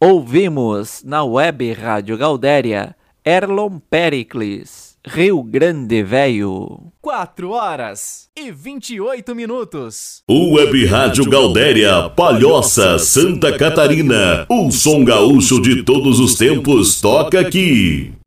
Ouvimos na Web Rádio Gaudéria, Erlon Pericles, Rio Grande Velho. 4h28. Web Rádio Gaudéria, Palhoça, Santa Catarina. O som gaúcho de todos os tempos toca aqui.